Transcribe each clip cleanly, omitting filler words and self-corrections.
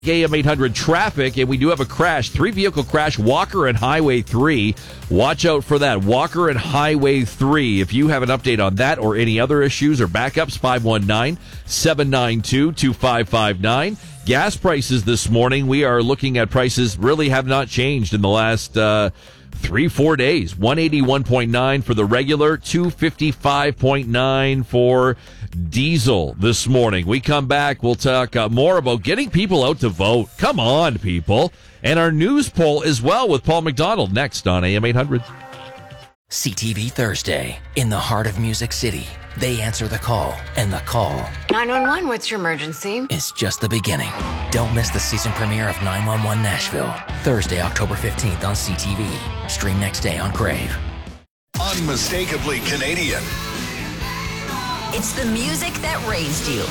AM 800 traffic, and we do have a crash, 3-vehicle crash, Walker and Highway 3. Watch out for that, Walker and Highway 3. If you have an update on that or any other issues or backups, 519-792-2559. Gas prices this morning, we are looking at prices really have not changed in the last 3-4 days. 181.9 for the regular, 255.9 for diesel this morning. We come back, we'll talk more about getting people out to vote. Come on, people. And our news poll as well with Paul McDonald next on AM 800. CTV Thursday, in the heart of Music City. They answer the call, and the call 911, what's your emergency? is just the beginning. Don't miss the season premiere of 911 Nashville, Thursday, October 15th on CTV. Stream next day on Crave. Unmistakably Canadian. It's the music that raised you.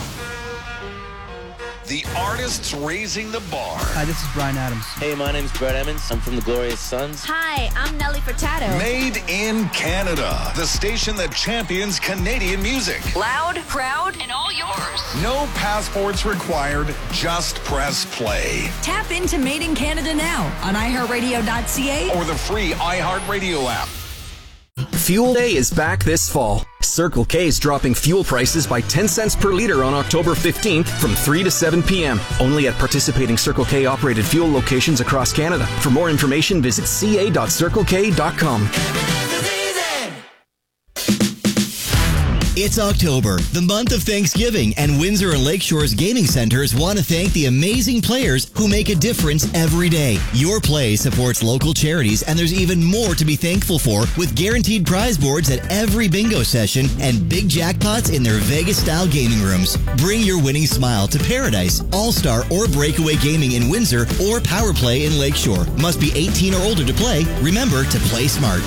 The artists raising the bar. Hi, this is Bryan Adams. Hey, my name's Brett Emmons. I'm from the Glorious Sons. Hi, I'm Nelly Furtado. Made in Canada. The station that champions Canadian music. Loud, proud, and all yours. No passports required. Just press play. Tap into Made in Canada now on iHeartRadio.ca Or the free iHeartRadio app. Fuel Day is back this fall. Circle K is dropping fuel prices by 10 cents per liter on October 15th from 3 to 7 p.m. Only at participating Circle K operated fuel locations across Canada. For more information, visit ca.circlek.com. It's October, the month of Thanksgiving, and Windsor and Lakeshore's gaming centers want to thank the amazing players who make a difference every day. Your play supports local charities, and there's even more to be thankful for with guaranteed prize boards at every bingo session and big jackpots in their Vegas-style gaming rooms. Bring your winning smile to Paradise, All-Star, or Breakaway Gaming in Windsor or Power Play in Lakeshore. Must be 18 or older to play. Remember to play smart.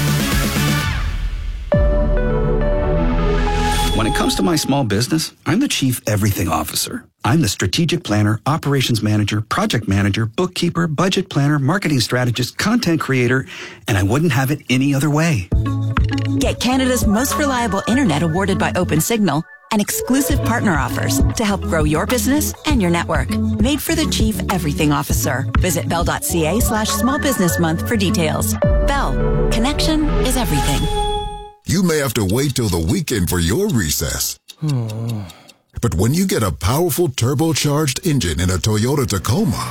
When it comes to my small business, I'm the Chief Everything Officer. I'm the strategic planner, operations manager, project manager, bookkeeper, budget planner, marketing strategist, content creator, and I wouldn't have it any other way. Get Canada's most reliable internet awarded by OpenSignal and exclusive partner offers to help grow your business and your network. Made for the Chief Everything Officer. Visit bell.ca/small business month for details. Bell. Connection is everything. You may have to wait till the weekend for your recess. But when you get a powerful turbocharged engine in a Toyota Tacoma,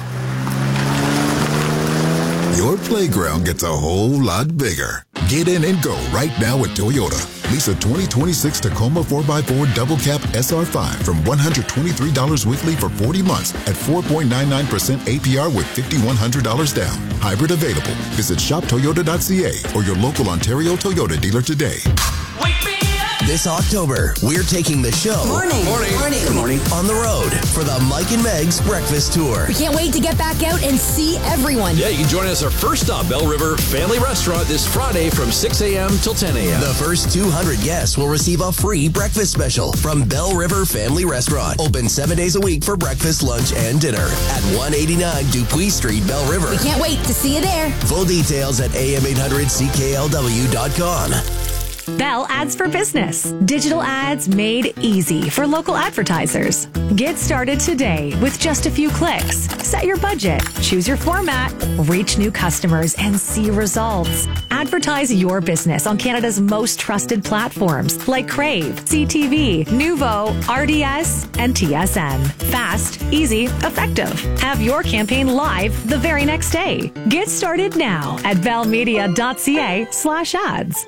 your playground gets a whole lot bigger. Get in and go right now at Toyota. Lease a 2026 Tacoma 4x4 Double Cab SR5 from $123 weekly for 40 months at 4.99% APR with $5,100 down. Hybrid available. Visit shoptoyota.ca or your local Ontario Toyota dealer today. This October, we're taking the show Morning. Good morning. on the road for the Mike and Meg's Breakfast Tour. We can't wait to get back out and see everyone. Yeah, you can join us our first stop, Bell River Family Restaurant, this Friday from 6 a.m. till 10 a.m. The first 200 guests will receive a free breakfast special from Bell River Family Restaurant. Open 7 days a week for breakfast, lunch, and dinner at 189 Dupuis Street, Bell River. We can't wait to see you there. Full details at am800cklw.com. Bell Ads for Business. Digital ads made easy for local advertisers. Get started today with just a few clicks. Set your budget, choose your format, reach new customers, and see results. Advertise your business on Canada's most trusted platforms like Crave, CTV, Nuvo, RDS, and TSN. Fast, easy, effective. Have your campaign live the very next day. Get started now at bellmedia.ca/ads.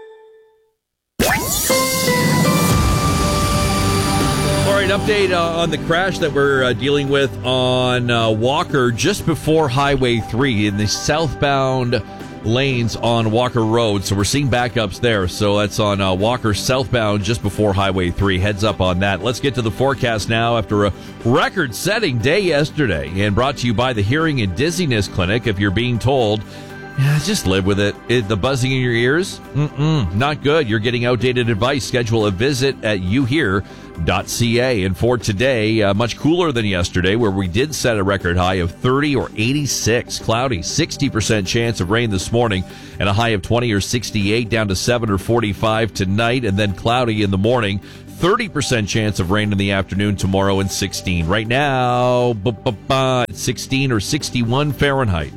All right, update on the crash that we're dealing with on Walker just before Highway 3 in the southbound lanes on Walker Road. So we're seeing backups there. So that's on Walker southbound just before Highway 3. Heads up on that. Let's get to the forecast now after a record-setting day yesterday. And brought to you by the Hearing and Dizziness Clinic. If you're being told, yeah, just live with it. The buzzing in your ears? Not good. You're getting outdated advice. Schedule a visit at youhear.ca. And for today, much cooler than yesterday, where we did set a record high of 30 or 86. Cloudy, 60% chance of rain this morning, and a high of 20 or 68, down to 7 or 45 tonight, and then cloudy in the morning. 30% chance of rain in the afternoon tomorrow and 16. Right now, 16 or 61 Fahrenheit.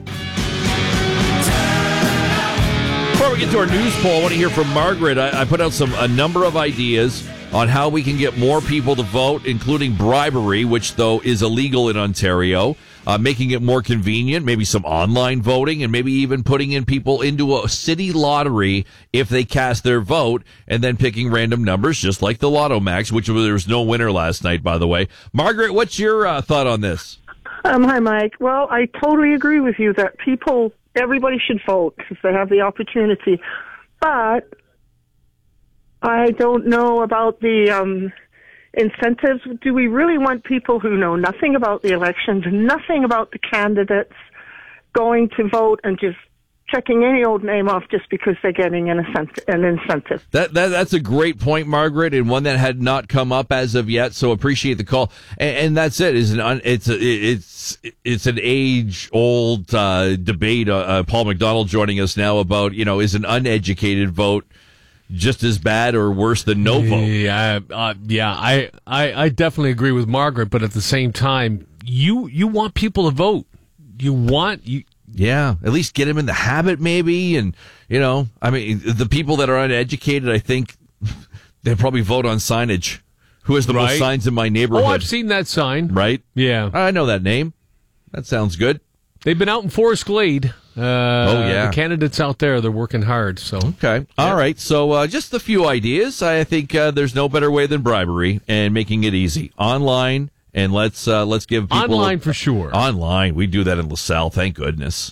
Before we get to our news poll, I want to hear from Margaret. I put out a number of ideas on how we can get more people to vote, including bribery, which, though, is illegal in Ontario, making it more convenient, maybe some online voting, and maybe even putting in people into a city lottery if they cast their vote, and then picking random numbers, just like the Lotto Max, which there was no winner last night, by the way. Margaret, what's your thought on this? Hi, Mike. Well, I totally agree with you that everybody should vote if they have the opportunity. But I don't know about the incentives. Do we really want people who know nothing about the elections, nothing about the candidates, going to vote and just checking any old name off just because they're getting an incentive? That's a great point, Margaret, and one that had not come up as of yet. So appreciate the call. And that's it. It's an age-old debate. Paul McDonald joining us now about, is an uneducated vote just as bad or worse than no vote? I definitely agree with Margaret, but at the same time, you want people to vote. Yeah, at least get them in the habit, maybe. And, the people that are uneducated, I think they probably vote on signage. Who has the most signs in my neighborhood? Oh, I've seen that sign. Right? Yeah. I know that name. That sounds good. They've been out in Forest Glade. The candidates out there, they're working hard. So okay. All right. So just a few ideas. I think there's no better way than bribery and making it easy. Online. And let's give people online for sure. Online, we do that in LaSalle. Thank goodness.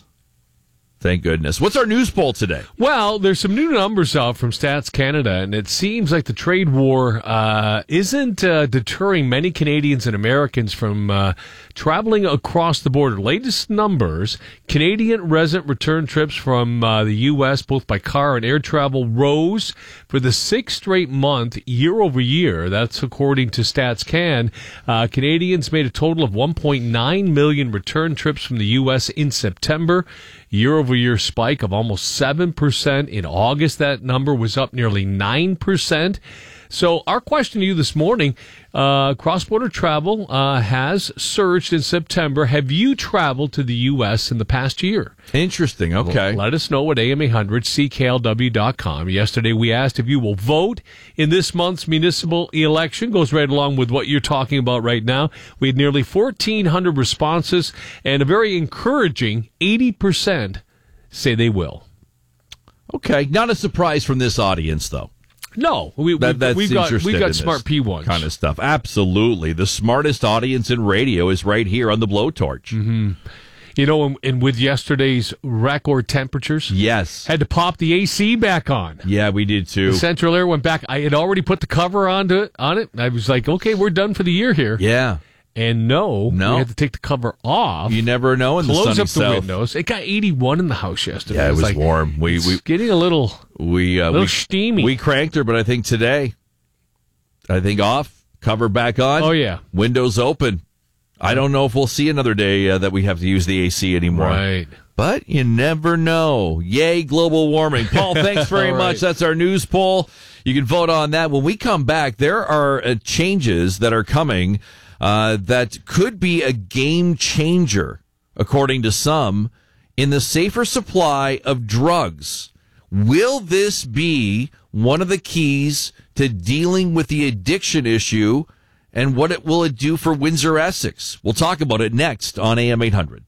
What's our news poll today? Well, there's some new numbers out from Stats Canada, and it seems like the trade war isn't deterring many Canadians and Americans from traveling across the border. Latest numbers: Canadian resident return trips from the U.S., both by car and air travel, rose for the sixth straight month, year over year. That's according to Stats Can. Canadians made a total of 1.9 million return trips from the U.S. in September. Year-over-year spike of almost 7%. In August, that number was up nearly 9%. So our question to you this morning, cross-border travel has surged in September. Have you traveled to the U.S. in the past year? Interesting. Okay. Let us know at AM800CKLW.com. Yesterday we asked if you will vote in this month's municipal election. Goes right along with what you're talking about right now. We had nearly 1,400 responses, and a very encouraging 80% say they will. Okay. Not a surprise from this audience, though. No, we've got smart P1s kind of stuff. Absolutely, the smartest audience in radio is right here on the Blowtorch. Mm-hmm. And with yesterday's record temperatures, yes, had to pop the AC back on. Yeah, we did too. The central air went back. I had already put the cover on it. I was like, okay, we're done for the year here. Yeah. And no, we had to take the cover off. You never know in the sunny Close up the south. Windows. It got 81 in the house yesterday. Yeah, it was warm. We getting a little steamy. We cranked her, but I think today, off, cover back on. Oh yeah, windows open. I don't know if we'll see another day that we have to use the AC anymore. Right. But you never know. Yay, global warming. Paul, thanks very much. That's our news poll. You can vote on that. When we come back, there are changes that are coming that could be a game changer, according to some, in the safer supply of drugs. Will this be one of the keys to dealing with the addiction issue, and what will it do for Windsor-Essex? We'll talk about it next on AM 800.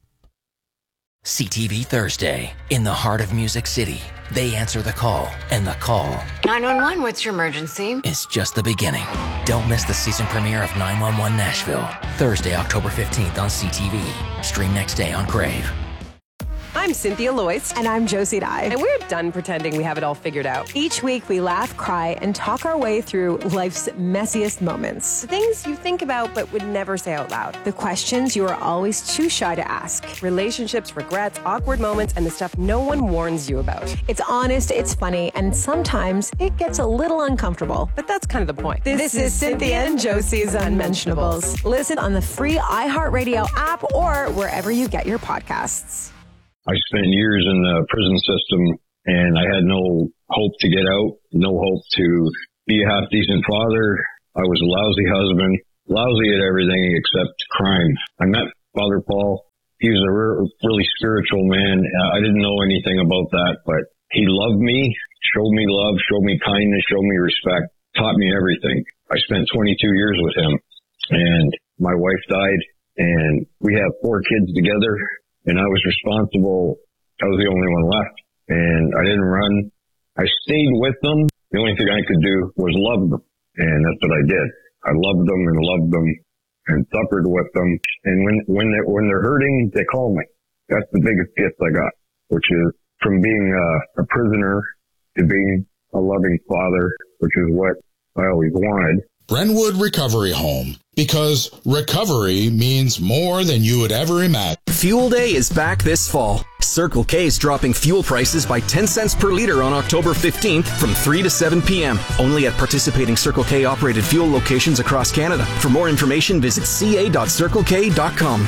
CTV Thursday, in the heart of Music City. They answer the call, and the call 911, what's your emergency? is just the beginning. Don't miss the season premiere of 911 Nashville, Thursday, October 15th on CTV. Stream next day on Crave. I'm Cynthia Loyce. And I'm Josie Dye. And we're done pretending we have it all figured out. Each week we laugh, cry, and talk our way through life's messiest moments. The things you think about but would never say out loud. The questions you are always too shy to ask. Relationships, regrets, awkward moments, and the stuff no one warns you about. It's honest, it's funny, and sometimes it gets a little uncomfortable. But that's kind of the point. This is Cynthia and Josie's Unmentionables. Listen on the free iHeartRadio app or wherever you get your podcasts. I spent years in the prison system, and I had no hope to get out, no hope to be a half-decent father. I was a lousy husband, lousy at everything except crime. I met Father Paul. He was a really spiritual man. I didn't know anything about that, but he loved me, showed me love, showed me kindness, showed me respect, taught me everything. I spent 22 years with him, and my wife died, and we have 4 kids together, and I was responsible. I was the only one left, and I didn't run. I stayed with them. The only thing I could do was love them, and that's what I did. I loved them and suffered with them. And when they're hurting, they call me. That's the biggest gift I got, which is from being a prisoner to being a loving father, which is what I always wanted. Brentwood Recovery Home, because recovery means more than you would ever imagine. Fuel Day is back this fall. Circle K is dropping fuel prices by 10 cents per liter on October 15th from 3 to 7 p.m. Only at participating Circle K operated fuel locations across Canada. For more information, visit ca.circlek.com.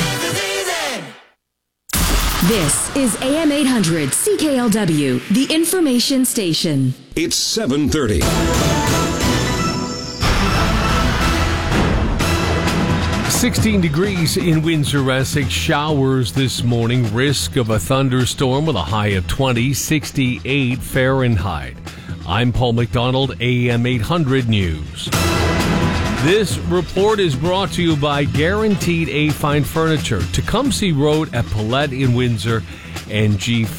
This is AM 800 CKLW, the information station. It's 7:30. 16 degrees in Windsor, Essex. Showers this morning. Risk of a thunderstorm with a high of 20, 68 Fahrenheit. I'm Paul McDonald, AM 800 News. This report is brought to you by Guaranteed A-Fine Furniture, Tecumseh Road at Paulette in Windsor, and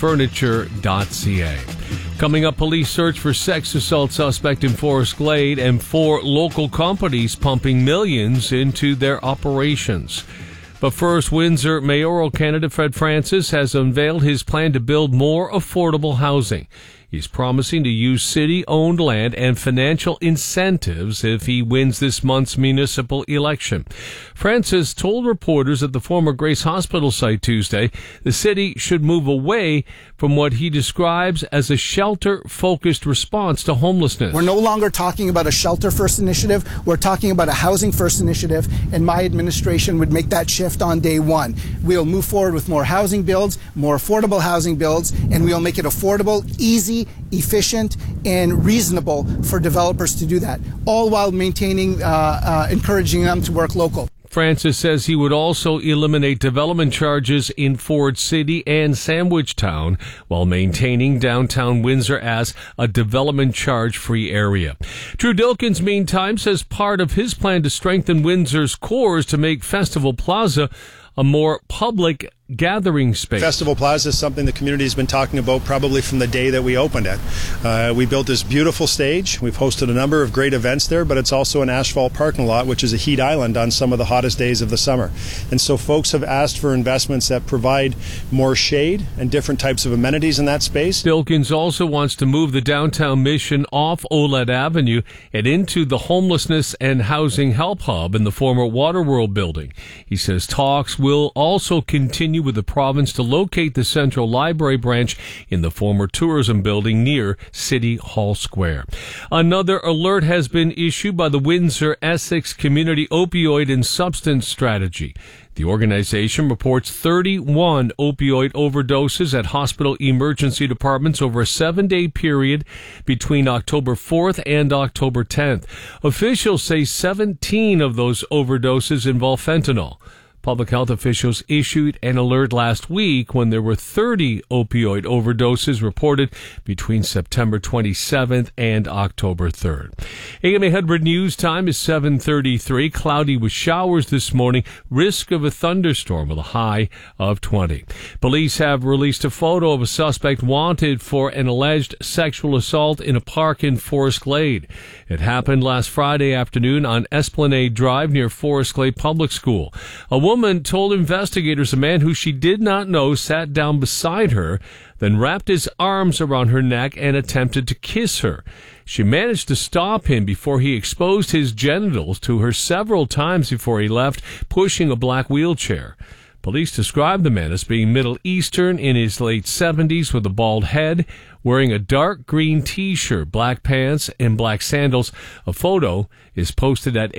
gfurniture.ca. Coming up, police search for sex assault suspect in Forest Glade, and 4 local companies pumping millions into their operations. But first, Windsor mayoral candidate Fred Francis has unveiled his plan to build more affordable housing. He's promising to use city-owned land and financial incentives if he wins this month's municipal election. Francis told reporters at the former Grace Hospital site Tuesday the city should move away from what he describes as a shelter-focused response to homelessness. We're no longer talking about a shelter-first initiative. We're talking about a housing-first initiative, and my administration would make that shift on day one. We'll move forward with more housing builds, more affordable housing builds, and we'll make it affordable, easy, efficient, and reasonable for developers to do that, all while maintaining, encouraging them to work local. Francis says he would also eliminate development charges in Ford City and Sandwich Town while maintaining downtown Windsor as a development charge-free area. Drew Dilkins, meantime, says part of his plan to strengthen Windsor's core is to make Festival Plaza a more public gathering space. Festival Plaza is something the community has been talking about probably from the day that we opened it. We built this beautiful stage. We've hosted a number of great events there, but it's also an asphalt parking lot, which is a heat island on some of the hottest days of the summer. And so folks have asked for investments that provide more shade and different types of amenities in that space. Dilkins also wants to move the downtown Mission off Olette Avenue and into the Homelessness and Housing Help Hub in the former Waterworld building. He says talks will also continue with the province to locate the Central Library branch in the former tourism building near City Hall Square. Another alert has been issued by the Windsor Essex Community Opioid and Substance Strategy. The organization reports 31 opioid overdoses at hospital emergency departments over a 7-day period between October 4th and October 10th. Officials say 17 of those overdoses involve fentanyl. Public health officials issued an alert last week when there were 30 opioid overdoses reported between September 27th and October 3rd. AM 800 News time is 7:33. Cloudy with showers this morning. Risk of a thunderstorm with a high of 20. Police have released a photo of a suspect wanted for an alleged sexual assault in a park in Forest Glade. It happened last Friday afternoon on Esplanade Drive near Forest Glade Public School. A woman told investigators a man who she did not know sat down beside her, then wrapped his arms around her neck and attempted to kiss her. She managed to stop him before he exposed his genitals to her several times before he left, pushing a black wheelchair. Police described the man as being Middle Eastern, in his late 70s, with a bald head, wearing a dark green T-shirt, black pants, and black sandals. A photo is posted at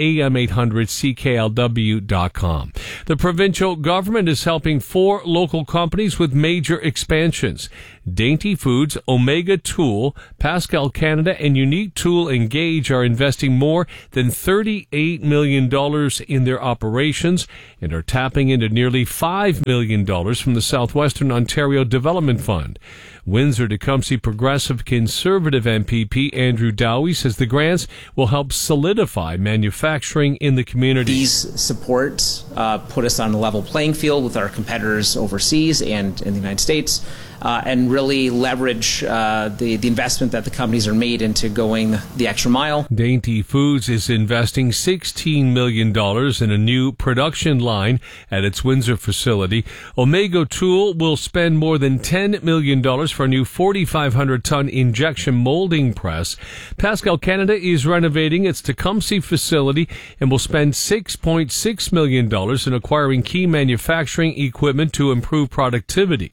am800cklw.com. The provincial government is helping 4 local companies with major expansions. Dainty Foods, Omega Tool, Pascal Canada, and Unique Tool Engage are investing more than $38 million in their operations and are tapping into nearly $5 million from the Southwestern Ontario Development Fund. Windsor-Tecumseh Progressive Conservative MPP Andrew Dowie says the grants will help solidify manufacturing in the community. These supports put us on a level playing field with our competitors overseas and in the United States, and really leverage the investment that the companies are made into going the extra mile. Dainty Foods is investing $16 million in a new production line at its Windsor facility. Omega Tool will spend more than $10 million for a new 4,500-ton injection molding press. Pascal Canada is renovating its Tecumseh facility and will spend $6.6 million in acquiring key manufacturing equipment to improve productivity.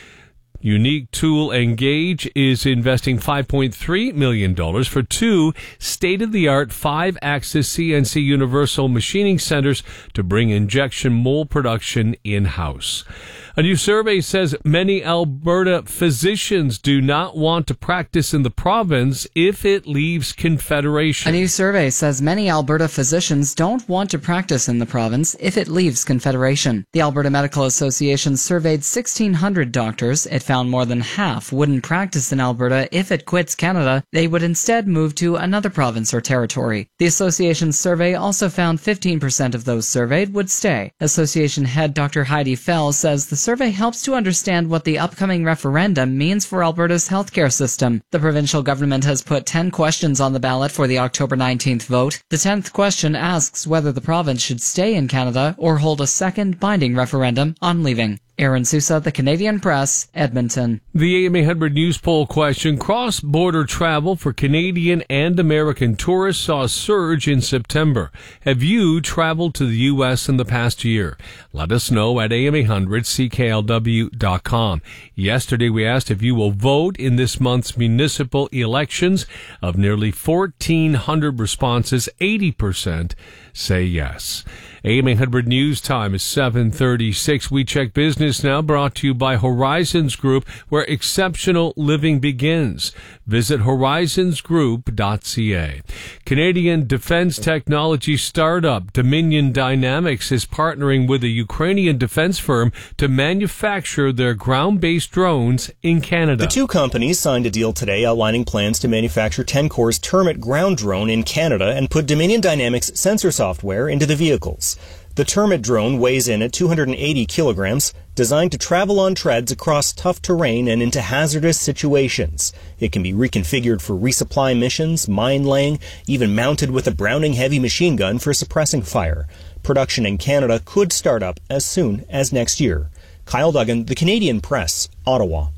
Unique Tool Engage is investing $5.3 million for 2 state-of-the-art 5-axis CNC universal machining centers to bring injection mold production in-house. A new survey says many Alberta physicians do not want to practice in the province if it leaves Confederation. A new survey says many Alberta physicians don't want to practice in the province if it leaves Confederation. The Alberta Medical Association surveyed 1,600 doctors. It found more than half wouldn't practice in Alberta if it quits Canada. They would instead move to another province or territory. The association's survey also found 15% of those surveyed would stay. Association head Dr. Heidi Fell says the survey helps to understand what the upcoming referendum means for Alberta's healthcare system. The provincial government has put 10 questions on the ballot for the October 19th vote. The 10th question asks whether the province should stay in Canada or hold a second binding referendum on leaving. Aaron Sousa, The Canadian Press, Edmonton. The AM 800 News Poll question, cross-border travel for Canadian and American tourists saw a surge in September. Have you traveled to the U.S. in the past year? Let us know at am800cklw.com. Yesterday we asked if you will vote in this month's municipal elections. Of nearly 1,400 responses, 80% say yes. AM 800 News Time is 7:36. We check business now, brought to you by Horizons Group, where exceptional living begins. Visit horizonsgroup.ca. Canadian defense technology startup Dominion Dynamics is partnering with a Ukrainian defense firm to manufacture their ground-based drones in Canada. The 2 companies signed a deal today outlining plans to manufacture TenCore's Termit ground drone in Canada and put Dominion Dynamics sensor software into the vehicles. The Termit drone weighs in at 280 kilograms, designed to travel on treads across tough terrain and into hazardous situations. It can be reconfigured for resupply missions, mine laying, even mounted with a Browning heavy machine gun for suppressing fire. Production in Canada could start up as soon as next year. Kyle Duggan, The Canadian Press, Ottawa.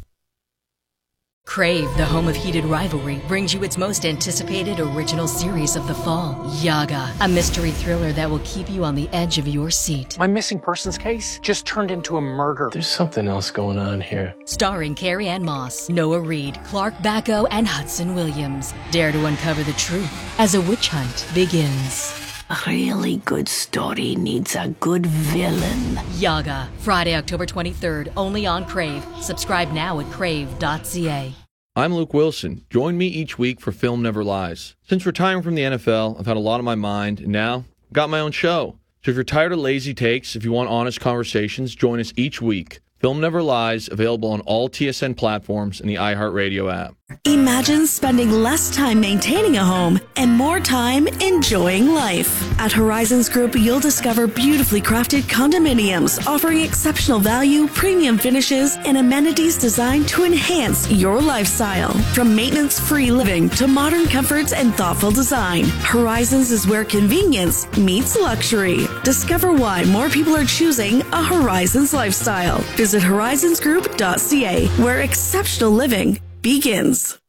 Crave, the home of heated rivalry, brings you its most anticipated original series of the fall, Yaga, a mystery thriller that will keep you on the edge of your seat. My missing persons case just turned into a murder. There's something else going on here. Starring Carrie Ann Moss, Noah Reid, Clark Bacco, and Hudson Williams. Dare to uncover the truth as a witch hunt begins. A really good story needs a good villain. Yaga, Friday, October 23rd, only on Crave. Subscribe now at crave.ca. I'm Luke Wilson. Join me each week for Film Never Lies. Since retiring from the NFL, I've had a lot on my mind, and now I've got my own show. So if you're tired of lazy takes, if you want honest conversations, join us each week. Film Never Lies, available on all TSN platforms and the iHeartRadio app. Imagine spending less time maintaining a home and more time enjoying life. At Horizons Group, you'll discover beautifully crafted condominiums offering exceptional value, premium finishes, and amenities designed to enhance your lifestyle. From maintenance-free living to modern comforts and thoughtful design, Horizons is where convenience meets luxury. Discover why more people are choosing a Horizons lifestyle. Visit horizonsgroup.ca, where exceptional living begins.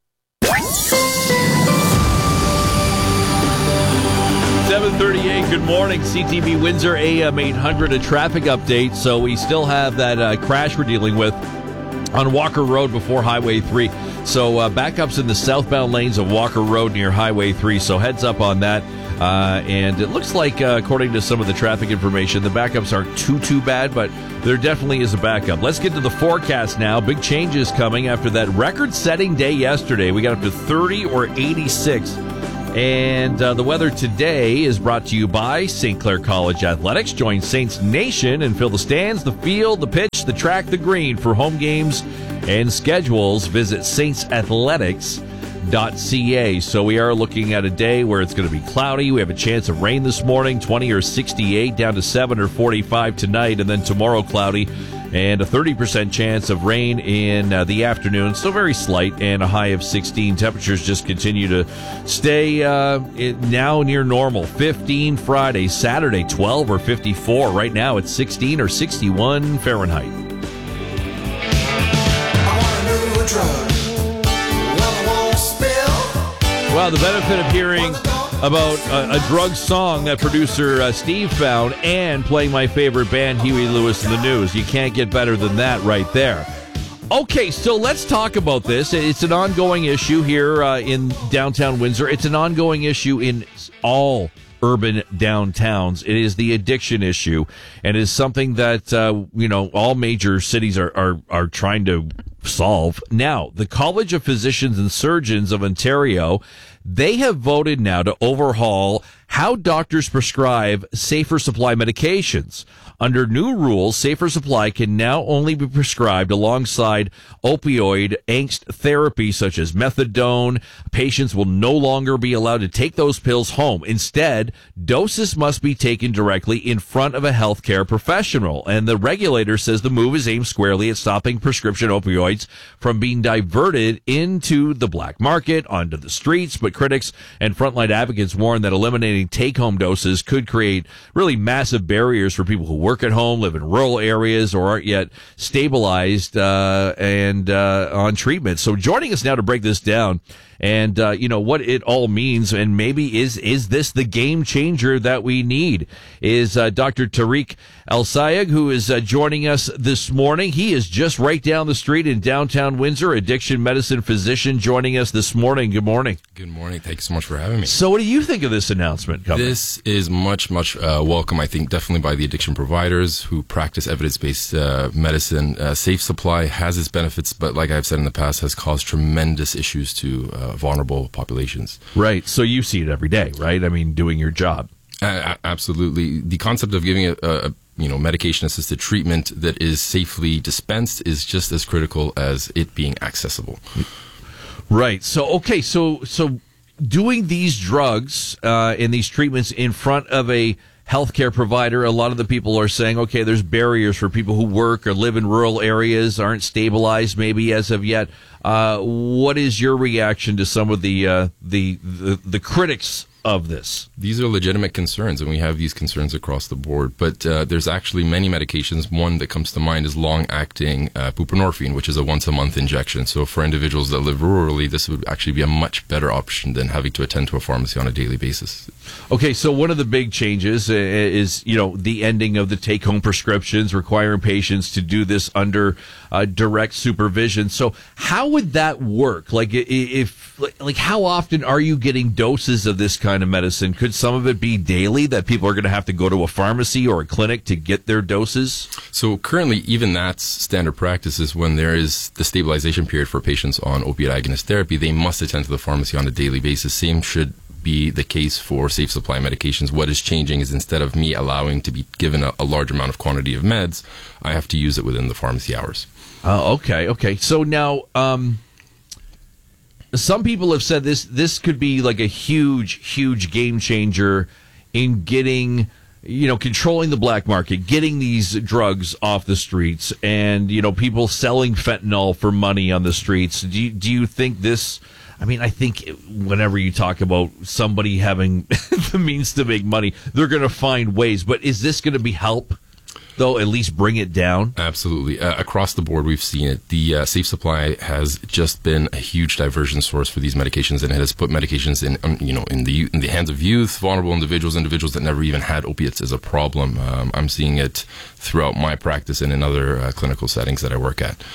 7:38. Good morning, CTV Windsor AM 800. A traffic update. So we still have that crash we're dealing with on Walker Road before Highway 3. So backups in the southbound lanes of Walker Road near Highway 3. So heads up on that. And it looks like, according to some of the traffic information, the backups aren't too bad, but there definitely is a backup. Let's get to the forecast now. Big changes coming after that record-setting day yesterday. We got up to 30 or 86. And the weather today is brought to you by St. Clair College Athletics. Join Saints Nation and fill the stands, the field, the pitch, the track, the green. For home games and schedules, visit saintsathletics.ca. So we are looking at a day where it's going to be cloudy. We have a chance of rain this morning, 20 or 68, down to 7 or 45 tonight, and then tomorrow cloudy. And a 30% chance of rain in the afternoon. Still very slight, and a high of 16. Temperatures just continue to stay now near normal. 15 Friday, Saturday 12 or 54. Right now it's 16 or 61 Fahrenheit. Well, the benefit of hearing about a drug song that producer Steve found and playing my favorite band, Huey Lewis and the News. You can't get better than that right there. Okay, so let's talk about this. It's an ongoing issue here in downtown Windsor. It's an ongoing issue in all urban downtowns. It is the addiction issue, and it is something that all major cities are trying to solve. Now, the College of Physicians and Surgeons of Ontario, they have voted now to overhaul how doctors prescribe Safer Supply medications. Under new rules, Safer Supply can now only be prescribed alongside opioid angst therapy such as methadone. Patients will no longer be allowed to take those pills home. Instead, doses must be taken directly in front of a healthcare professional. And the regulator says the move is aimed squarely at stopping prescription opioids from being diverted into the black market, onto the streets. But critics and frontline advocates warn that eliminating take-home doses could create really massive barriers for people who work at home, live in rural areas, or aren't yet stabilized and on treatment. So joining us now to break this down and what it all means, and maybe is this the game changer that we need, is Dr. Tariq El-Sayegh, who is joining us this morning. He is just right down the street in downtown Windsor, addiction medicine physician, joining us this morning. Good morning. Good morning. Thank you so much for having me. So what do you think of this announcement coming? This is much welcome, I think, definitely by the addiction providers who practice evidence-based medicine. Safe Supply has its benefits, but like I've said in the past, has caused tremendous issues to vulnerable populations. Right. So you see it every day, right? I mean, doing your job. Absolutely. The concept of giving a medication-assisted treatment that is safely dispensed is just as critical as it being accessible. Right. So doing these drugs and these treatments in front of a healthcare provider, a lot of the people are saying, okay, there's barriers for people who work or live in rural areas, aren't stabilized maybe as of yet. What is your reaction to some of the critics of this? These are legitimate concerns, and we have these concerns across the board. But there's actually many medications. One that comes to mind is long-acting buprenorphine, which is a once-a-month injection. So for individuals that live rurally, this would actually be a much better option than having to attend to a pharmacy on a daily basis. Okay, so one of the big changes is, the ending of the take-home prescriptions, requiring patients to do this under direct supervision. So how would that work? How often are you getting doses of this kind of medicine? Could some of it be daily, that people are going to have to go to a pharmacy or a clinic to get their doses? So currently, even that's standard practice. Is when there is the stabilization period for patients on opiate agonist therapy, they must attend to the pharmacy on a daily basis. Same should be the case for Safe Supply medications. What is changing is instead of me allowing to be given a large amount of quantity of meds, I have to use it within the pharmacy hours. Okay. So now, some people have said this could be like a huge game changer in getting, controlling the black market, getting these drugs off the streets, and, people selling fentanyl for money on the streets. Do you think this? I mean, I think whenever you talk about somebody having the means to make money, they're going to find ways. But is this going to be help, though, at least bring it down? Absolutely. Across the board, we've seen it. The Safe Supply has just been a huge diversion source for these medications, and it has put medications in the hands of youth, vulnerable individuals that never even had opiates as a problem. I'm seeing it throughout my practice and in other clinical settings that I work at.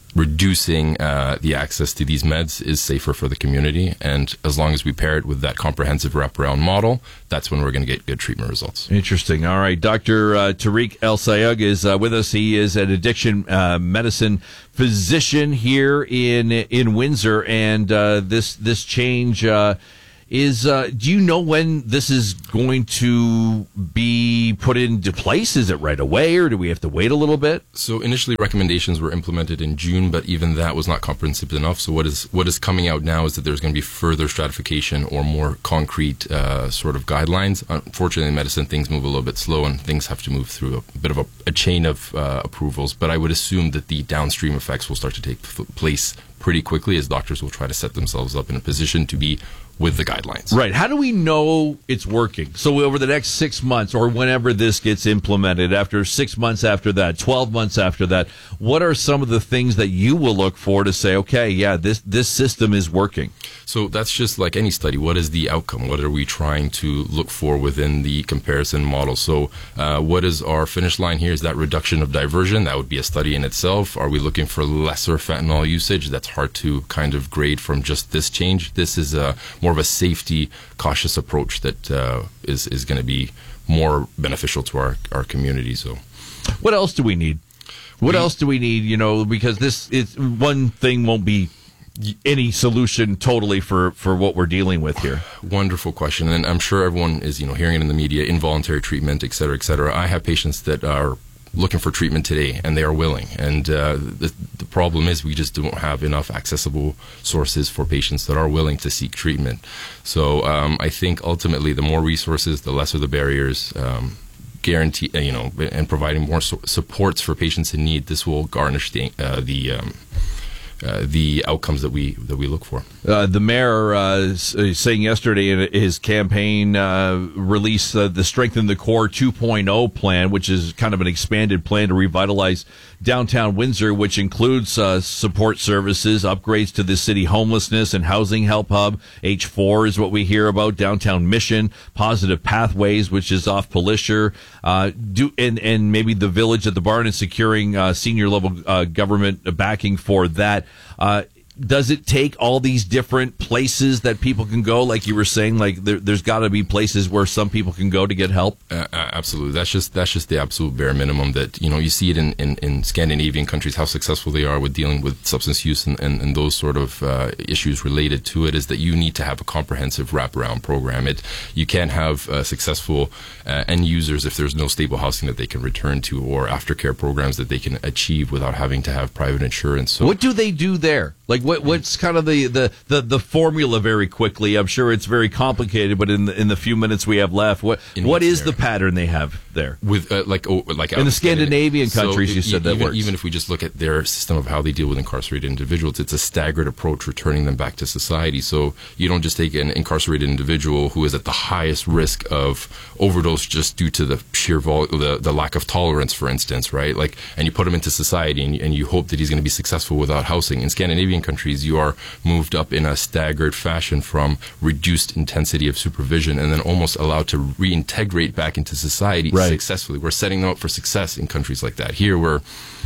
reducing the access to these meds is safer for the community. And as long as we pair it with that comprehensive wraparound model, that's when we're going to get good treatment results. Interesting. All right. Dr. Tariq El-Sayegh is with us. He is an addiction medicine physician here in Windsor. And this change is, do you know when this is going to be put into place? Is it right away, or do we have to wait a little bit? So initially recommendations were implemented in June, but even that was not comprehensive enough. So what is coming out now is that there's going to be further stratification or more concrete sort of guidelines. Unfortunately, in medicine, things move a little bit slow, and things have to move through a bit of a chain of approvals. But I would assume that the downstream effects will start to take place pretty quickly, as doctors will try to set themselves up in a position to be with the guidelines. Right. How do we know it's working? So over the next 6 months, or whenever this gets implemented, after 6 months after that, 12 months after that, what are some of the things that you will look for to say, okay, yeah, this system is working? So that's just like any study. What is the outcome? What are we trying to look for within the comparison model? So what is our finish line here? Is that reduction of diversion? That would be a study in itself. Are we looking for lesser fentanyl usage? That's hard to kind of grade from just this change. This is more of a safety, cautious approach that is going to be more beneficial to our community. So, what else do we need? What else do we need? You know, because this is one thing won't be any solution totally for what we're dealing with here. Wonderful question, and I'm sure everyone is hearing it in the media. Involuntary treatment, et cetera, et cetera. I have patients that are looking for treatment today, and they are willing. And the problem is we just don't have enough accessible sources for patients that are willing to seek treatment. So I think ultimately the more resources, the lesser the barriers, guarantee, and providing more supports for patients in need, this will garnish the outcomes that we look for. The mayor saying yesterday in his campaign release the Strengthen the Core 2.0 plan, which is kind of an expanded plan to revitalize downtown Windsor, which includes support services, upgrades to the city homelessness and housing help hub. H4 is what we hear about. Downtown Mission, Positive Pathways, which is off Palliser, and maybe the Village at the Barn, and securing senior level government backing for that. Does it take all these different places that people can go? Like you were saying, like there's got to be places where some people can go to get help. Absolutely, that's just the absolute bare minimum. That you see it in Scandinavian countries, how successful they are with dealing with substance use and those sort of issues related to it. Is that you need to have a comprehensive wraparound program. You can't have successful end users if there's no stable housing that they can return to, or aftercare programs that they can achieve without having to have private insurance. So what do they do there? Like what's kind of the formula? Very quickly, I'm sure it's very complicated, but in the few minutes we have left, what is the pattern they have there with like in the Scandinavian countries? You said that works. Even if we just look at their system of how they deal with incarcerated individuals, it's a staggered approach, returning them back to society. So you don't just take an incarcerated individual who is at the highest risk of overdose just due to the sheer the lack of tolerance, for instance, right? Like, and you put him into society and you hope that he's going to be successful without housing. In Scandinavian countries, you are moved up in a staggered fashion from reduced intensity of supervision and then almost allowed to reintegrate back into society successfully. We're setting them up for success in countries like that. Here, we're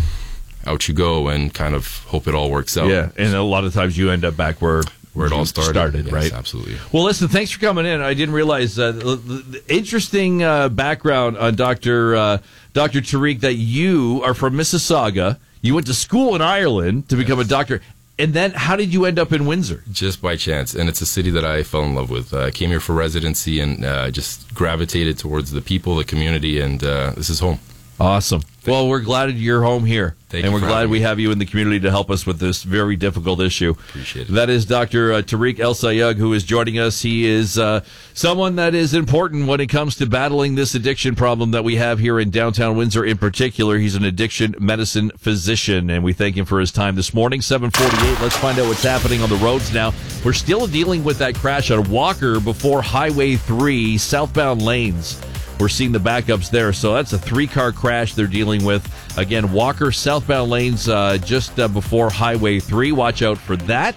out you go and kind of hope it all works out. Yeah, and a lot of times you end up back where it all started. Yes, right? Absolutely. Well, listen, thanks for coming in. I didn't realize interesting background on Dr. Tariq, that you are from Mississauga. You went to school in Ireland to become a doctor. And then how did you end up in Windsor? Just by chance. And it's a city that I fell in love with. I came here for residency and just gravitated towards the people, the community, and this is home. Awesome. Well, we're glad you're home here. Thank and you we're glad we have you in the community to help us with this very difficult issue. Appreciate it. That is Dr. Tariq El-Sayegh, who is joining us. He is someone that is important when it comes to battling this addiction problem that we have here in downtown Windsor in particular. He's an addiction medicine physician, and we thank him for his time this morning. 7:48. Let's find out what's happening on the roads now. We're still dealing with that crash on Walker before Highway 3, southbound lanes. We're seeing the backups there. So that's a 3-car crash they're dealing with. Again, Walker southbound lanes just before Highway 3. Watch out for that.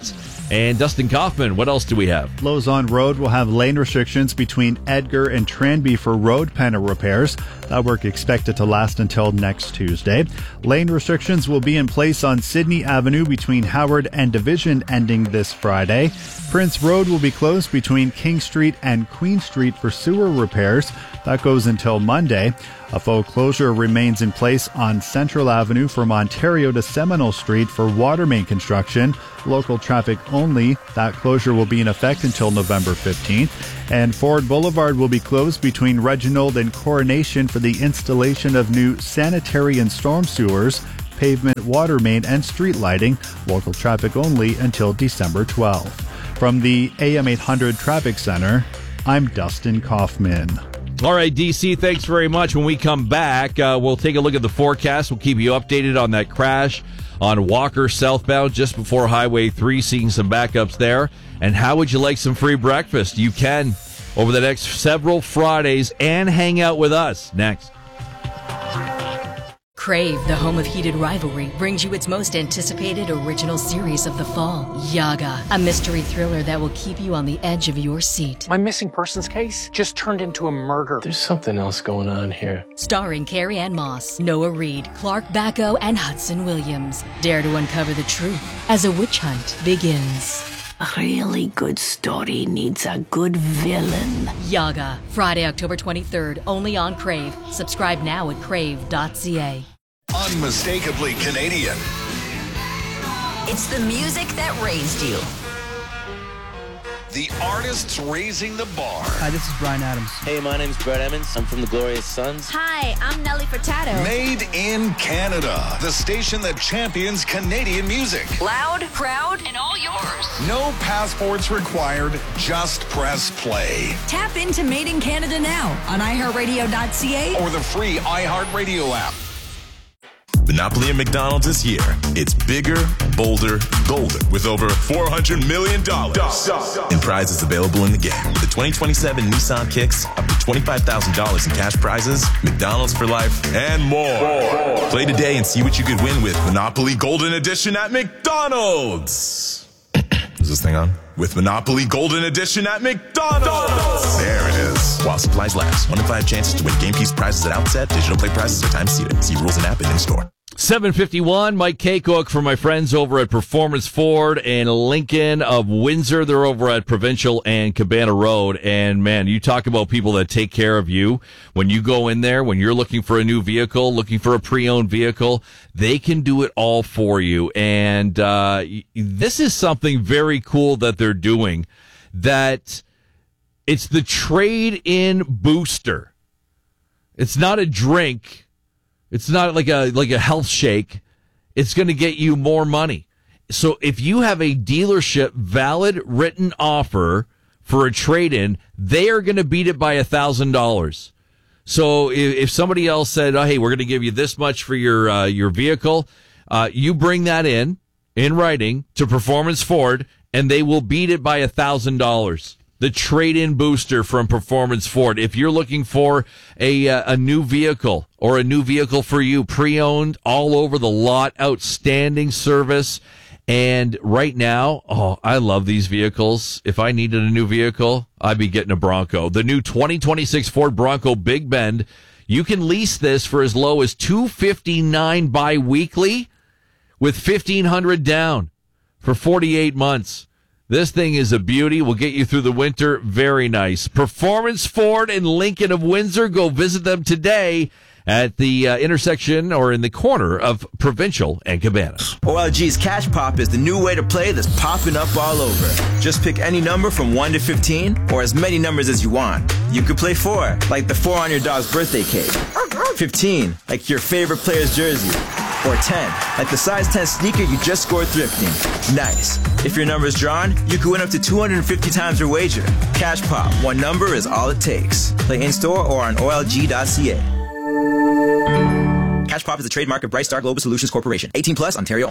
And Dustin Kaufman, what else do we have? Lozon Road will have lane restrictions between Edgar and Tranby for road panel repairs. That work expected to last until next Tuesday. Lane restrictions will be in place on Sydney Avenue between Howard and Division ending this Friday. Prince Road will be closed between King Street and Queen Street for sewer repairs. That goes until Monday. A faux closure remains in place on Central Avenue from Ontario to Seminole Street for water main construction. Local traffic only. That closure will be in effect until November 15th. And Ford Boulevard will be closed between Reginald and Coronation for the installation of new sanitary and storm sewers, pavement, water main, and street lighting. Local traffic only until December 12th. From the AM 800 Traffic Center, I'm Dustin Kaufman. All right, DC, thanks very much. When we come back, we'll take a look at the forecast. We'll keep you updated on that crash on Walker southbound just before Highway 3, seeing some backups there. And how would you like some free breakfast? You can over the next several Fridays and hang out with us next. Crave, the home of heated rivalry, brings you its most anticipated original series of the fall, Yaga, a mystery thriller that will keep you on the edge of your seat. My missing persons case just turned into a murder. There's something else going on here. Starring Carrie Ann Moss, Noah Reid, Clark Bacco, and Hudson Williams. Dare to uncover the truth as a witch hunt begins. A really good story needs a good villain. Yaga, Friday, October 23rd, only on Crave. Subscribe now at crave.ca. Unmistakably Canadian. It's the music that raised you. The artists raising the bar. Hi, this is Bryan Adams. Hey, my name's Brett Emmons. I'm from the Glorious Sons. Hi, I'm Nelly Furtado. Made in Canada. The station that champions Canadian music. Loud, proud, and all yours. No passports required. Just press play. Tap into Made in Canada now on iHeartRadio.ca or the free iHeartRadio app. Monopoly at McDonald's is here. It's bigger, bolder, golder with over $400 million in prizes available in the game. The 2027 Nissan Kicks, up to $25,000 in cash prizes, McDonald's for life, and more. Play today and see what you could win with Monopoly Golden Edition at McDonald's. Is this thing on? With Monopoly Golden Edition at McDonald's. There it is. While supplies last. 1 in 5 chances to win game piece prizes at outset. Digital play prizes are time seated. See rules and app and in-store. 7:51, Mike Kaycook for my friends over at Performance Ford and Lincoln of Windsor. They're over at Provincial and Cabana Road. And, man, you talk about people that take care of you. When you go in there, when you're looking for a new vehicle, looking for a pre-owned vehicle, they can do it all for you. And this is something very cool that they're doing, that it's the trade-in booster. It's not a drink. It's not like a health shake. It's going to get you more money. So if you have a dealership valid written offer for a trade-in, they are going to beat it by $1,000. So if somebody else said, "Oh, hey, we're going to give you this much for your vehicle," you bring that in writing to Performance Ford, and they will beat it by $1,000. The trade-in booster from Performance Ford. If you're looking for a new vehicle or a new vehicle for you, pre-owned, all over the lot, outstanding service. And right now, I love these vehicles. If I needed a new vehicle, I'd be getting a Bronco. The new 2026 Ford Bronco Big Bend. You can lease this for as low as $259 bi-weekly with $1,500 down for 48 months. This thing is a beauty. Will get you through the winter. Very nice. Performance Ford and Lincoln of Windsor. Go visit them today at the intersection or in the corner of Provincial and Cabana. OLG's Cash Pop is the new way to play that's popping up all over. Just pick any number from 1 to 15 or as many numbers as you want. You could play 4, like the 4 on your dog's birthday cake. 15, like your favorite player's jersey. Or 10, like the size 10 sneaker you just scored thrifting. Nice. If your number is drawn, you can win up to 250 times your wager. Cash Pop, one number is all it takes. Play in-store or on OLG.ca. Cash Pop is a trademark of Bright Star Global Solutions Corporation. 18 plus, Ontario.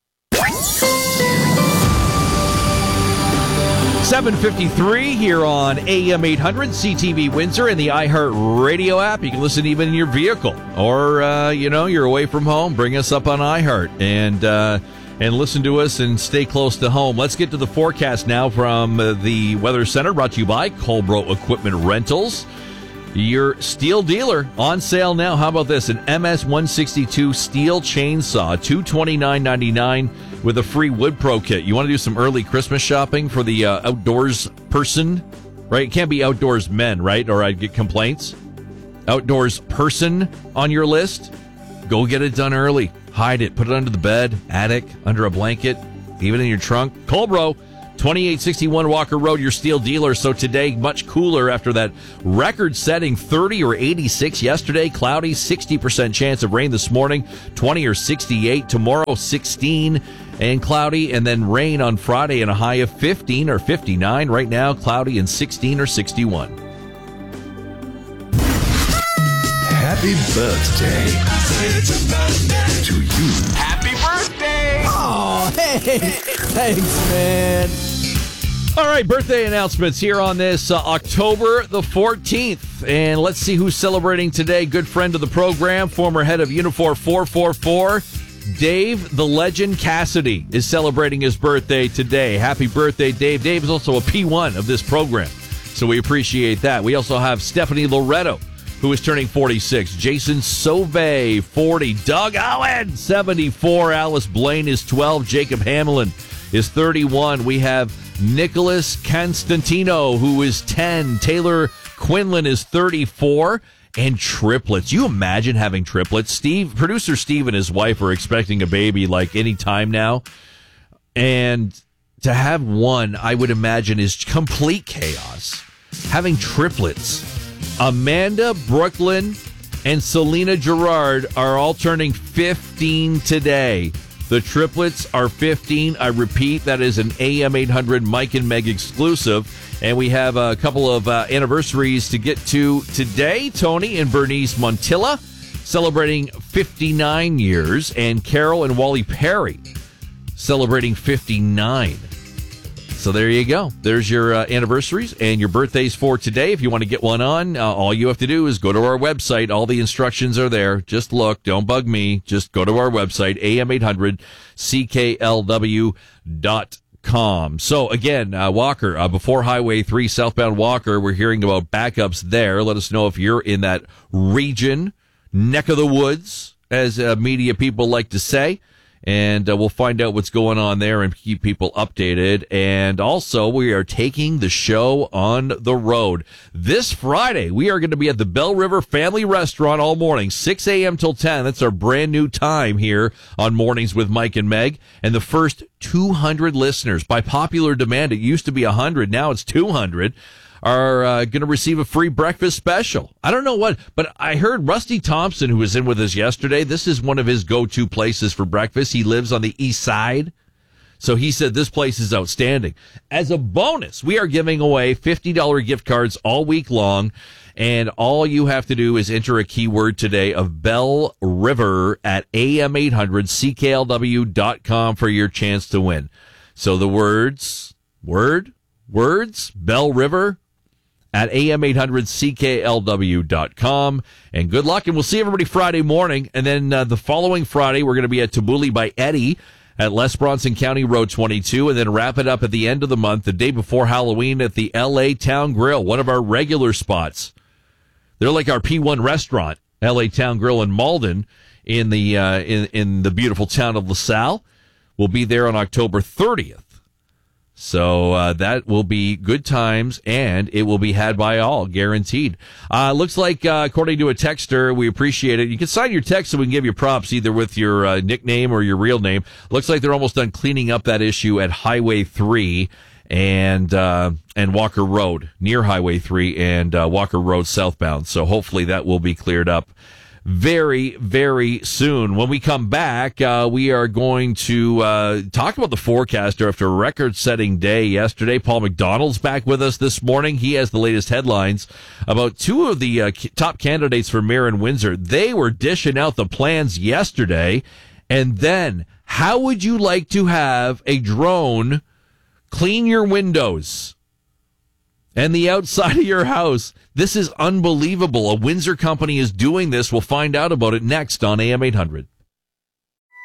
7:53 here on AM 800 CTV Windsor and the iHeart Radio app. You can listen even in your vehicle or, you're away from home. Bring us up on iHeart. And and listen to us and stay close to home. Let's get to the forecast now from the Weather Center, brought to you by Colbro Equipment Rentals. Your steel dealer on sale now. How about this? An MS-162 steel chainsaw, $229.99 with a free Wood Pro kit. You want to do some early Christmas shopping for the outdoors person, right? It can't be outdoors men, right? Or I'd get complaints. Outdoors person on your list? Go get it done early. Hide it. Put it under the bed, attic, under a blanket, even in your trunk. Colbro, 2861 Walker Road, your steel dealer. So today, much cooler after that record-setting 30 or 86 yesterday. Cloudy, 60% chance of rain this morning, 20 or 68. Tomorrow, 16 and cloudy, and then rain on Friday and a high of 15 or 59. Right now, cloudy and 16 or 61. Happy birthday to you. Happy birthday! Oh, hey! Thanks, man. All right, birthday announcements here on this October the 14th. And let's see who's celebrating today. Good friend of the program, former head of Unifor 444, Dave the Legend Cassidy is celebrating his birthday today. Happy birthday, Dave. Dave is also a P1 of this program, so we appreciate that. We also have Stephanie Loretto, who is turning 46. Jason Sauvé, 40. Doug Owen, 74. Alice Blaine is 12. Jacob Hamlin is 31. We have Nicholas Constantino, who is 10. Taylor Quinlan is 34. And triplets. You imagine having triplets? Producer Steve and his wife are expecting a baby like any time now. And to have one, I would imagine, is complete chaos. Having triplets. Amanda, Brooklyn, and Selena Gerard are all turning 15 today. The triplets are 15. I repeat, that is an AM 800 Mike and Meg exclusive. And we have a couple of anniversaries to get to today. Tony and Bernice Montilla celebrating 59 years. And Carol and Wally Perry celebrating 59. So there you go. There's your anniversaries and your birthdays for today. If you want to get one on, all you have to do is go to our website. All the instructions are there. Just look. Don't bug me. Just go to our website, am800cklw.com. So again, Walker, before Highway 3 southbound Walker, we're hearing about backups there. Let us know if you're in that region, neck of the woods, as media people like to say. And we'll find out what's going on there and keep people updated. And also, we are taking the show on the road. This Friday, we are going to be at the Bell River Family Restaurant all morning, 6 a.m. till 10. That's our brand new time here on Mornings with Mike and Meg. And the first 200 listeners, by popular demand, it used to be 100, now it's 200, are going to receive a free breakfast special. I don't know what, but I heard Rusty Thompson, who was in with us yesterday, this is one of his go-to places for breakfast. He lives on the east side, so he said this place is outstanding. As a bonus, we are giving away $50 gift cards all week long, and all you have to do is enter a keyword today of Bell River at am800cklw.com for your chance to win. So the words, Bell River, at am800cklw.com. And good luck, and we'll see everybody Friday morning. And then the following Friday, we're going to be at Tabuli by Eddie at Les Bronson County Road 22, and then wrap it up at the end of the month, the day before Halloween, at the LA Town Grill, one of our regular spots. They're like our P1 restaurant, LA Town Grill in Malden, in the beautiful town of LaSalle. We'll be there on October 30th. So that will be good times, and it will be had by all, guaranteed. Looks like, according to a texter, we appreciate it. You can sign your text so we can give you props, either with your nickname or your real name. Looks like they're almost done cleaning up that issue at Highway 3 and Walker Road, near Highway 3 and Walker Road southbound. So hopefully that will be cleared up very, very soon. When we come back, we are going to talk about the forecaster after a record-setting day yesterday. Paul McDonald's back with us this morning. He has the latest headlines about two of the top candidates for mayor in Windsor. They were dishing out the plans yesterday. And then, how would you like to have a drone clean your windows and the outside of your house? This is unbelievable. A Windsor company is doing this. We'll find out about it next on AM 800.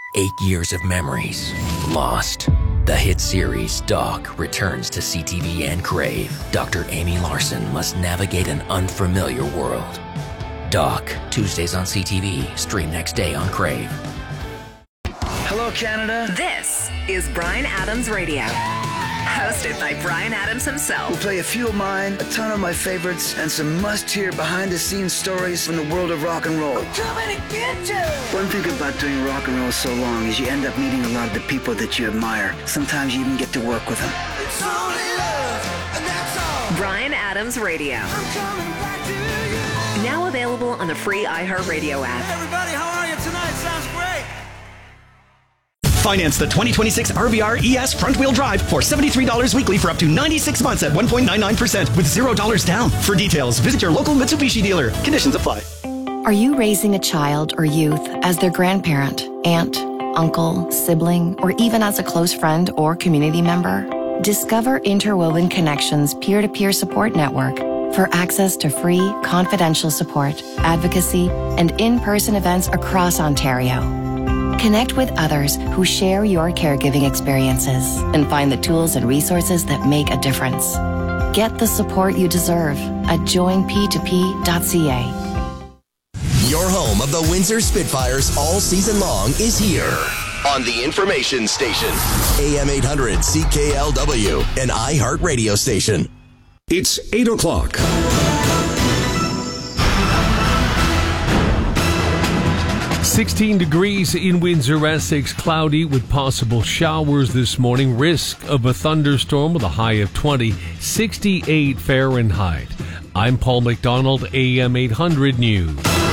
8 years of memories lost. The hit series Doc returns to CTV and Crave. Dr. Amy Larson must navigate an unfamiliar world. Doc, Tuesdays on CTV, stream next day on Crave. Hello, Canada. This is Bryan Adams Radio. Hosted by Bryan Adams himself. We'll play a few of mine, a ton of my favorites, and some must-hear behind-the-scenes stories from the world of rock and roll. I'm coming to get you! One thing about doing rock and roll so long is you end up meeting a lot of the people that you admire. Sometimes you even get to work with them. It's only love, and that's all. Bryan Adams Radio. I'm coming back to you. Now available on the free iHeartRadio app. Hey everybody, how are you tonight? Sounds great. Finance the 2026 RVR ES front-wheel drive for $73 weekly for up to 96 months at 1.99% with $0 down. For details, visit your local Mitsubishi dealer. Conditions apply. Are you raising a child or youth as their grandparent, aunt, uncle, sibling, or even as a close friend or community member? Discover Interwoven Connections peer-to-peer support network for access to free, confidential support, advocacy, and in-person events across Ontario. Connect with others who share your caregiving experiences and find the tools and resources that make a difference. Get the support you deserve at joinp2p.ca. Your home of the Windsor Spitfires all season long is here on the information station. AM 800 CKLW, an iHeart radio station. It's 8 o'clock. $16 degrees in Windsor, Essex, cloudy with possible showers this morning. Risk of a thunderstorm with a high of 20, 68 Fahrenheit. I'm Paul McDonald, AM 800 News.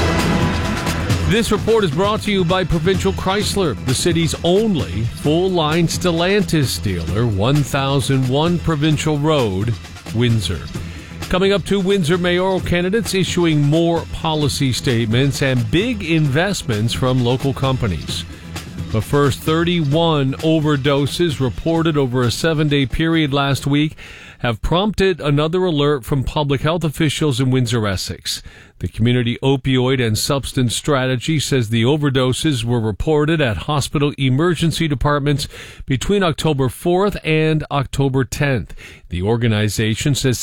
This report is brought to you by Provincial Chrysler, the city's only full-line Stellantis dealer, 1001 Provincial Road, Windsor. Coming up, 2 Windsor mayoral candidates issuing more policy statements and big investments from local companies. But first, 31 overdoses reported over a 7-day period last week have prompted another alert from public health officials in Windsor, Essex. The Community Opioid and Substance Strategy says the overdoses were reported at hospital emergency departments between October 4th and October 10th. The organization says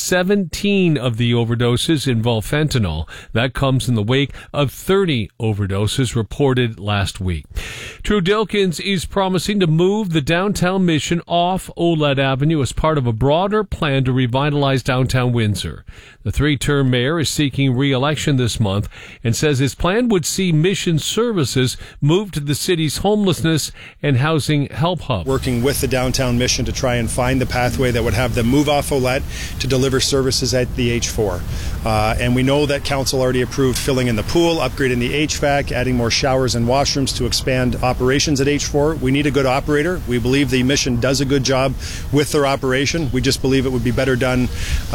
17 of the overdoses involve fentanyl. That comes in the wake of 30 overdoses reported last week. True Dilkins is promising to move the downtown Mission off Oled Avenue as part of a broader plan to revitalize downtown Windsor. The 3-term mayor is seeking re-election this month and says his plan would see Mission services move to the city's homelessness and housing help hub. Working with the downtown Mission to try and find the pathway that would have them move off Oled to deliver services at the H4. And we know that council already approved filling in the pool, upgrading the HVAC, adding more showers and washrooms to expand operations at H4. We need a good operator. We believe the Mission does a good job with their operation. We just believe it would be better done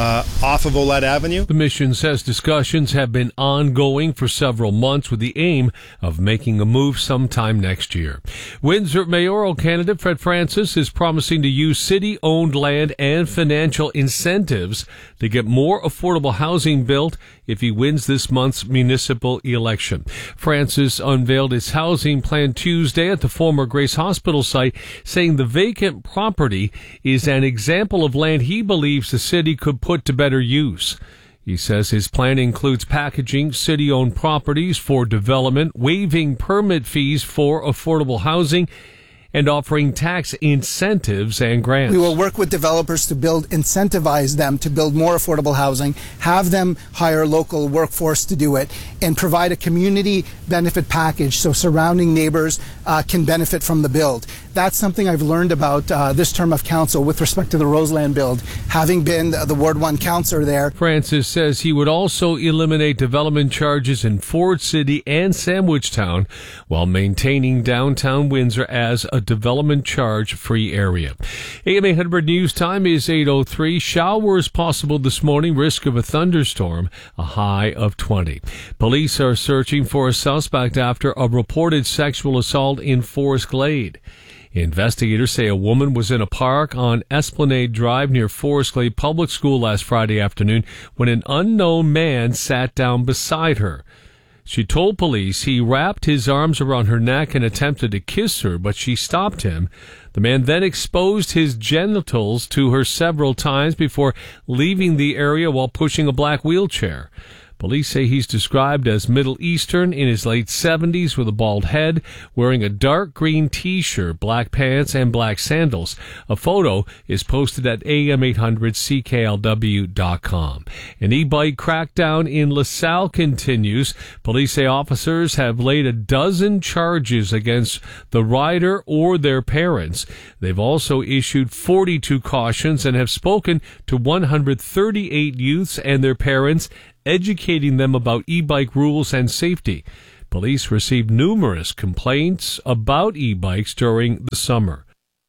off of Oled Avenue. The Mission says discussions have been ongoing for several months with the aim of making a move sometime next year. Windsor mayoral candidate Fred Francis is promising to use city-owned land and financial incentives to get more affordable housing built if he wins this month's municipal election. Francis unveiled his housing plan Tuesday at the former Grace Hospital site, saying the vacant property is an example of land he believes the city could put to better use. He says his plan includes packaging city-owned properties for development, waiving permit fees for affordable housing, and offering tax incentives and grants. We will work with developers to incentivize them to build more affordable housing, have them hire local workforce to do it, and provide a community benefit package so surrounding neighbors can benefit from the build. That's something I've learned about this term of council with respect to the Roseland build, having been the Ward 1 councillor there. Francis says he would also eliminate development charges in Ford City and Sandwichtown while maintaining downtown Windsor as a development charge-free area. AM 800 News Time is 8:03. Showers possible this morning. Risk of a thunderstorm. A high of 20. Police are searching for a suspect after a reported sexual assault in Forest Glade. Investigators say a woman was in a park on Esplanade Drive near Forest Glade Public School last Friday afternoon when an unknown man sat down beside her. She told police he wrapped his arms around her neck and attempted to kiss her, but she stopped him. The man then exposed his genitals to her several times before leaving the area while pushing a black wheelchair. Police say he's described as Middle Eastern, in his late 70s, with a bald head, wearing a dark green T-shirt, black pants, and black sandals. A photo is posted at am800cklw.com. An e-bike crackdown in LaSalle continues. Police say officers have laid a dozen charges against the rider or their parents. They've also issued 42 cautions and have spoken to 138 youths and their parents, educating them about e-bike rules and safety. Police received numerous complaints about e-bikes during the summer.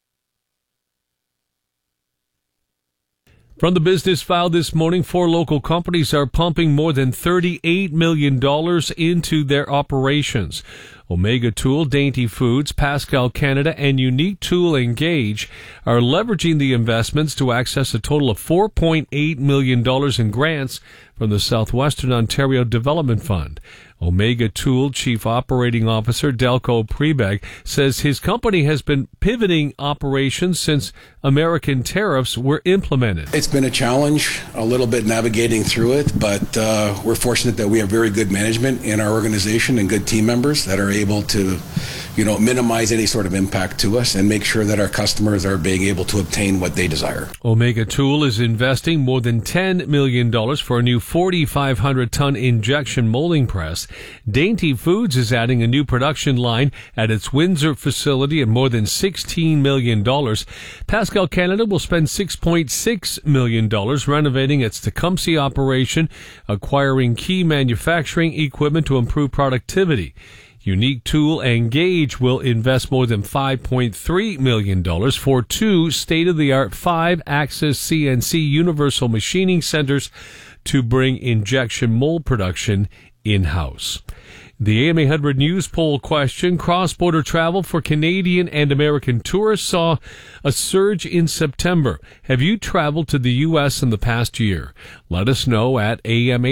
From the Business File this morning, 4 local companies are pumping more than $38 million into their operations. Omega Tool, Dainty Foods, Pascal Canada, and Unique Tool Engage are leveraging the investments to access a total of $4.8 million in grants from the Southwestern Ontario Development Fund. Omega Tool Chief Operating Officer Delco Prebeg says his company has been pivoting operations since American tariffs were implemented. It's been a challenge, a little bit navigating through it, but we're fortunate that we have very good management in our organization and good team members that are able to, minimize any sort of impact to us and make sure that our customers are being able to obtain what they desire. Omega Tool is investing more than $10 million for a new 4,500-ton injection molding press. Dainty Foods is adding a new production line at its Windsor facility at more than $16 million. Pascal Canada will spend $6.6 million renovating its Tecumseh operation, acquiring key manufacturing equipment to improve productivity. Unique Tool Engage will invest more than $5.3 million for 2 state-of-the-art 5-axis CNC universal machining centers to bring injection mold production in-house. The AM800 News Poll question, cross-border travel for Canadian and American tourists saw a surge in September. Have you traveled to the U.S. in the past year? Let us know at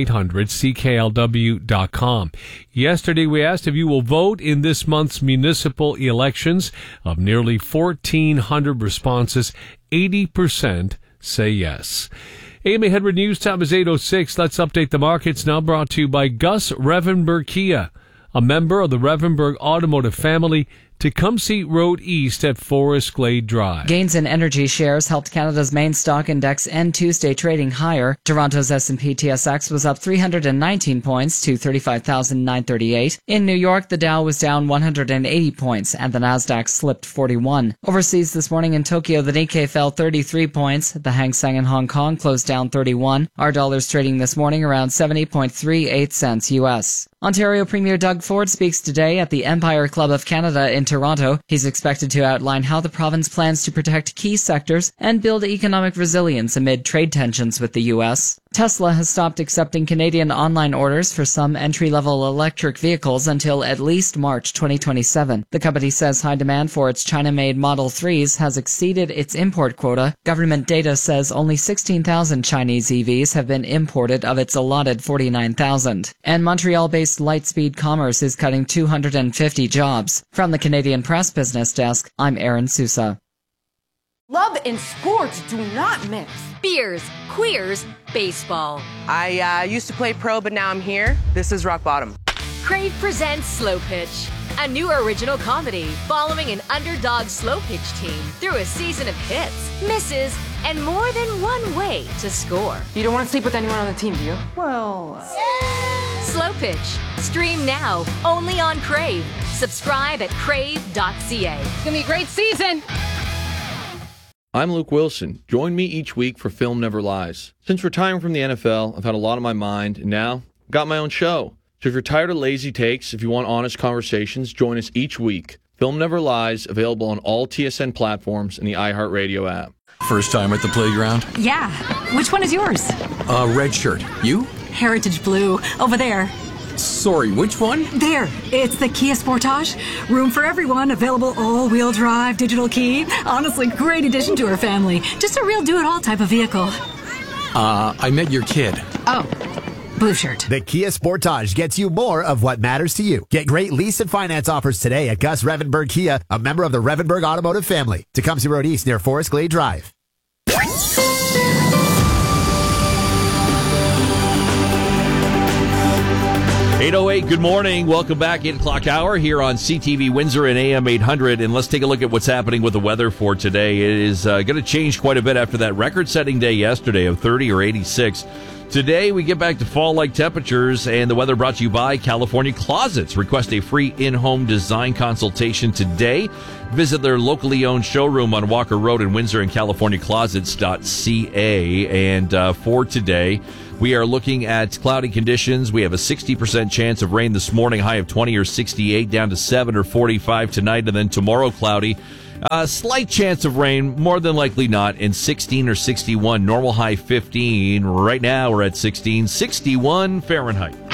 am800cklw.com. Yesterday we asked if you will vote in this month's municipal elections. Of nearly 1,400 responses, 80% say yes. AM800 News time is 8:06. Let's update the markets now, brought to you by Gus Revenberg Kia, a member of the Revenberg Automotive family. Tecumseh Road East at Forest Glade Drive. Gains in energy shares helped Canada's main stock index end Tuesday trading higher. Toronto's S&P TSX was up 319 points to 35,938. In New York, the Dow was down 180 points and the Nasdaq slipped 41. Overseas this morning in Tokyo, the Nikkei fell 33 points. The Hang Seng in Hong Kong closed down 31. Our dollar's trading this morning around 70.38 cents U.S. Ontario Premier Doug Ford speaks today at the Empire Club of Canada in Toronto. He's expected to outline how the province plans to protect key sectors and build economic resilience amid trade tensions with the U.S. Tesla has stopped accepting Canadian online orders for some entry-level electric vehicles until at least March 2027. The company says high demand for its China-made Model 3s has exceeded its import quota. Government data says only 16,000 Chinese EVs have been imported of its allotted 49,000. And Montreal-based Lightspeed Commerce is cutting 250 jobs. From the Canadian Press Business Desk, I'm Aaron Sousa. Love and sports do not mix. Beers, queers, baseball. I used to play pro, but now I'm here. This is rock bottom. Crave presents Slow Pitch, a new original comedy following an underdog slow pitch team through a season of hits, misses, and more than one way to score. You don't want to sleep with anyone on the team, do you? Well... Slow Pitch. Stream now, only on Crave. Subscribe at crave.ca. It's gonna be a great season! I'm Luke Wilson. Join me each week for Film Never Lies. Since retiring from the NFL, I've had a lot on my mind, and now I've got my own show. So if you're tired of lazy takes, if you want honest conversations, join us each week. Film Never Lies, available on all TSN platforms and the iHeartRadio app. First time at the playground? Yeah. Which one is yours? Red shirt. You? Heritage Blue. Over there. Sorry, which one? There. It's the Kia Sportage. Room for everyone. Available all-wheel drive, digital key. Honestly, great addition to our family. Just a real do-it-all type of vehicle. I met your kid. Oh. Blue shirt. The Kia Sportage gets you more of what matters to you. Get great lease and finance offers today at Gus Revenberg Kia, a member of the Revenberg Automotive family. Tecumseh Road East near Forest Glade Drive. 8:08, good morning. Welcome back, 8 o'clock hour here on CTV Windsor and AM 800. And let's take a look at what's happening with the weather for today. It is going to change quite a bit after that record-setting day yesterday of 30 or 86. Today, we get back to fall-like temperatures, and the weather brought to you by California Closets. Request a free in-home design consultation today. Visit their locally owned showroom on Walker Road in Windsor and CaliforniaClosets.ca. And for today, we are looking at cloudy conditions. We have a 60% chance of rain this morning, high of 20 or 68, down to 7 or 45 tonight, and then tomorrow cloudy. Slight chance of rain, more than likely not, in 16 or 61, normal high 15. Right now we're at 16, 61 Fahrenheit.